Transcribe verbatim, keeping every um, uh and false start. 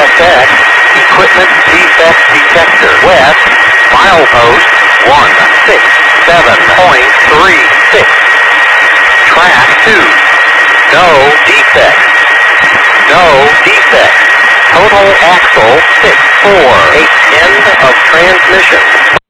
S X, equipment defect detector. West, milepost one six seven point three six. Track two, no defect. No defect. Total axle six four. End of transmission.